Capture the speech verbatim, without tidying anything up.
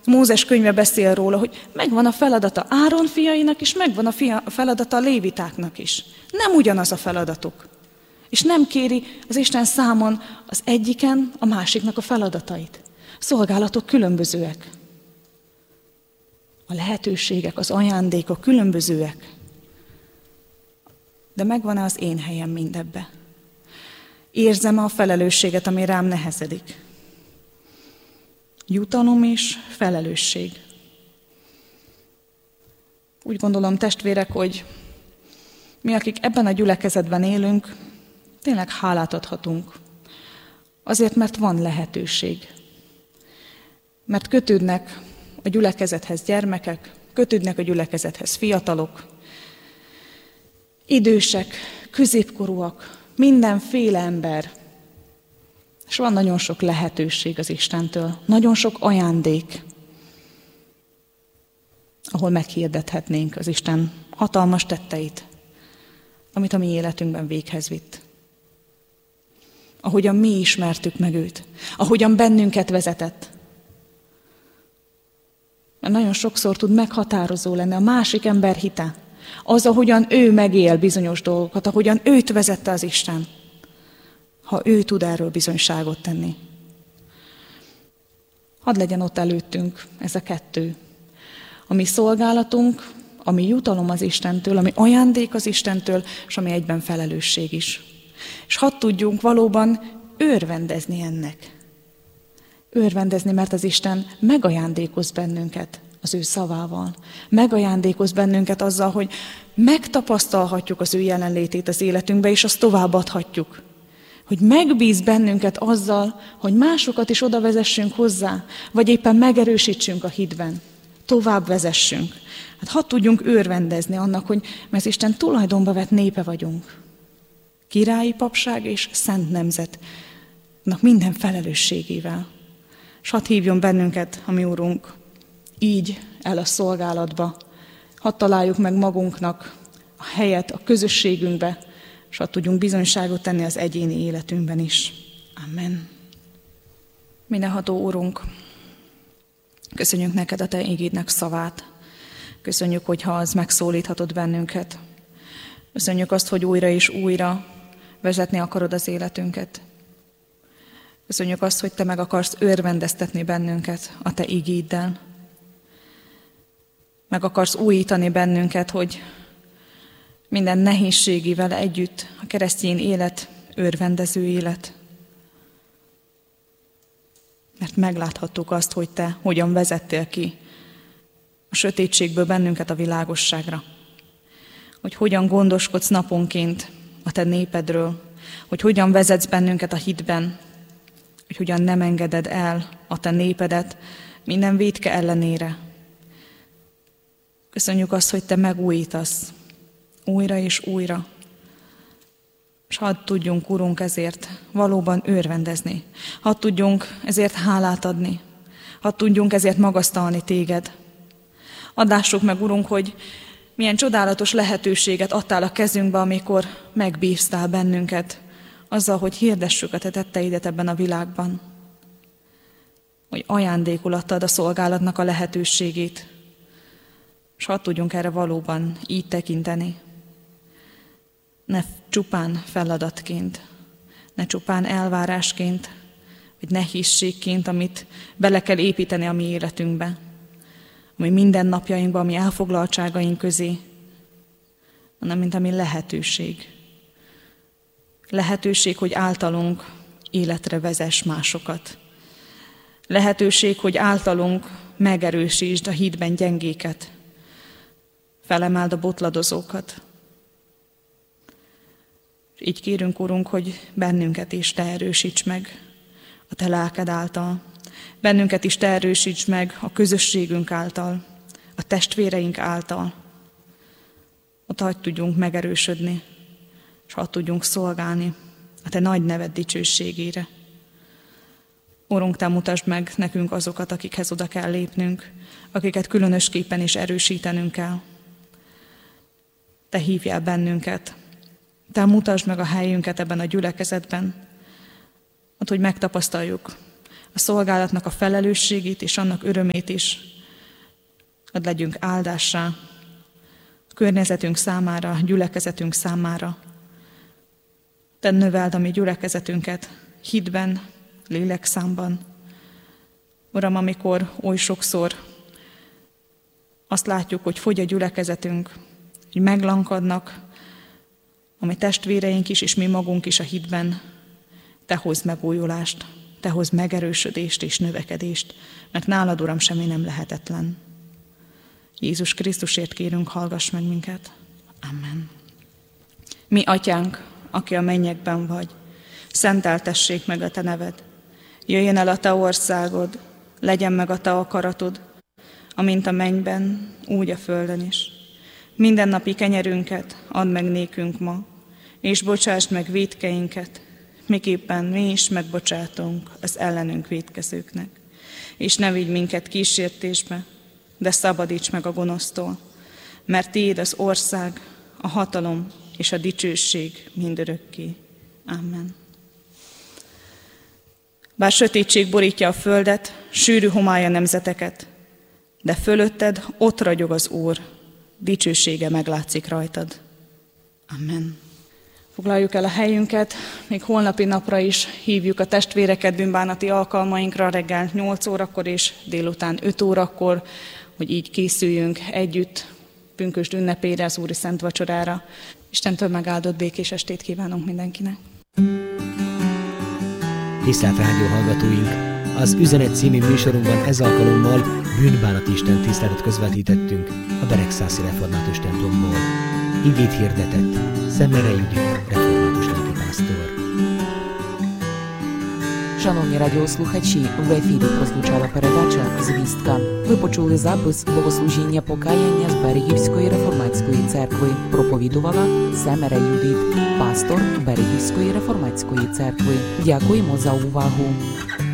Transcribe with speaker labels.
Speaker 1: Mózes könyve beszél róla, hogy megvan a feladata Áron fiainak, és megvan a, fia, a feladata a lévitáknak is. Nem ugyanaz a feladatuk. És nem kéri az Isten számon az egyiken a másiknak a feladatait. A szolgálatok különbözőek. A lehetőségek, az ajándékok különbözőek. De megvan-e az én helyem mindebbe? Érzem-e a felelősséget, ami rám nehezedik? Jutalom és felelősség. Úgy gondolom, testvérek, hogy mi, akik ebben a gyülekezetben élünk, tényleg hálát adhatunk. Azért, mert van lehetőség. Mert kötődnek a gyülekezethez gyermekek, kötődnek a gyülekezethez fiatalok, idősek, középkorúak, mindenféle ember. És van nagyon sok lehetőség az Istentől, nagyon sok ajándék, ahol meghirdethetnénk az Isten hatalmas tetteit, amit a mi életünkben véghez vitt. Ahogyan mi ismertük meg őt, ahogyan bennünket vezetett. Mert nagyon sokszor tud meghatározó lenni a másik ember hite, az, ahogyan ő megél bizonyos dolgokat, ahogyan őt vezette az Isten, ha ő tud erről bizonyságot tenni. Hadd legyen ott előttünk ez a kettő. A mi szolgálatunk, ami jutalom az Istentől, ami ajándék az Istentől, és ami egyben felelősség is. És hadd tudjunk valóban örvendezni ennek. Örvendezni, mert az Isten megajándékoz bennünket az ő szavával. Megajándékoz bennünket azzal, hogy megtapasztalhatjuk az ő jelenlétét az életünkbe, és azt továbbadhatjuk. Hogy megbíz bennünket azzal, hogy másokat is oda vezessünk hozzá, vagy éppen megerősítsünk a hitben. Tovább vezessünk. Hát hadd tudjunk örvendezni annak, hogy mert Isten tulajdonba vett népe vagyunk. Királyi papság és szent nemzetnek minden felelősségével. És hadd hívjon bennünket a mi Urunk így el a szolgálatba. Hadd találjuk meg magunknak a helyet a közösségünkbe, és hadd tudjunk bizonyságot tenni az egyéni életünkben is. Amen. Mindenható Urunk, köszönjük neked a te igédnek szavát. Köszönjük, hogyha az megszólíthatod bennünket. Köszönjük azt, hogy újra és újra vezetni akarod az életünket. Köszönjük azt, hogy te meg akarsz örvendeztetni bennünket a te igéddel. Meg akarsz újítani bennünket, hogy minden nehézségével együtt a keresztény élet örvendező élet. Mert megláthattuk azt, hogy te hogyan vezettél ki a sötétségből bennünket a világosságra. Hogy hogyan gondoskodsz naponként a te népedről, hogy hogyan vezetsz bennünket a hitben, hogy hogyan nem engeded el a te népedet minden vétke ellenére. Köszönjük azt, hogy te megújítasz újra és újra. És hadd tudjunk, Urunk, ezért valóban örvendezni. Hadd tudjunk ezért hálát adni. Hadd tudjunk ezért magasztalni téged. Adássuk meg, Urunk, hogy milyen csodálatos lehetőséget adtál a kezünkbe, amikor megbíztál bennünket azzal, hogy hirdessük a te tetteidet ebben a világban. Hogy ajándékul adtad a szolgálatnak a lehetőségét, és hadd tudjunk erre valóban így tekinteni. Ne csupán feladatként, ne csupán elvárásként, vagy nehézségként, amit bele kell építeni a mi életünkbe, ami mindennapjainkban, ami elfoglaltságaink közé, hanem mint ami lehetőség. Lehetőség, hogy általunk életre vezess másokat. Lehetőség, hogy általunk megerősítsd a hitben gyengéket, felemeld a botladozókat. És így kérünk, Urunk, hogy bennünket is te erősíts meg a te lelked által. Bennünket is te erősíts meg a közösségünk által, a testvéreink által. Ott hadd tudjunk megerősödni, és hadd tudjunk szolgálni a te nagy neved dicsőségére. Urunk, te mutasd meg nekünk azokat, akikhez oda kell lépnünk, akiket különösképpen is erősítenünk kell. Te hívjál bennünket, te mutasd meg a helyünket ebben a gyülekezetben, ott, hogy megtapasztaljuk a szolgálatnak a felelősségét és annak örömét is. Add legyünk áldássá a környezetünk számára, a gyülekezetünk számára. Te növeld a mi gyülekezetünket hitben, lélekszámban. Uram, amikor oly sokszor azt látjuk, hogy fogy a gyülekezetünk, hogy meglankadnak a mi testvéreink is, és mi magunk is a hitben, Te hozd megújulást, Te hozd megerősödést és növekedést, mert nálad, Uram, semmi nem lehetetlen. Jézus Krisztusért kérünk, hallgass meg minket. Amen. Mi atyánk, aki a mennyekben vagy, szenteltessék meg a Te neved. Jöjjön el a Te országod, legyen meg a Te akaratod, amint a mennyben, úgy a földön is. Mindennapi kenyerünket add meg nékünk ma, és bocsásd meg vétkeinket, miképpen mi is megbocsátunk az ellenünk vétkezőknek. És ne vigy minket kísértésbe, de szabadíts meg a gonosztól, mert Tiéd az ország, a hatalom és a dicsőség mindörökké. Amen. Bár sötétség borítja a földet, sűrű homály a nemzeteket, de fölötted ott ragyog az Úr, dicsősége meglátszik rajtad. Amen. Foglaljuk el a helyünket, még holnapi napra is hívjuk a testvéreket bűnbánati alkalmainkra reggel nyolc órakor és délután öt órakor, hogy így készüljünk együtt pünkösd ünnepére, az Úri Szent Vacsorára. Istentől megáldott békés estét kívánunk mindenkinek.
Speaker 2: Tisztelt rádió hallgatóink! Az Üzenet című műsorunkban ez alkalommal bűnbánati Isten tiszteletet közvetítettünk a Beregszászi Református templomból. Igét hirdetett Szemere Judit, református lelkipásztor.
Speaker 3: Шановні радіослухачі, в ефірі прозвучала передача «Звістка». Ви почули запис богослужіння покаяння з Берегівської реформатської церкви. Проповідувала Семера Юдит, пастор Берегівської реформатської церкви. Дякуємо за увагу.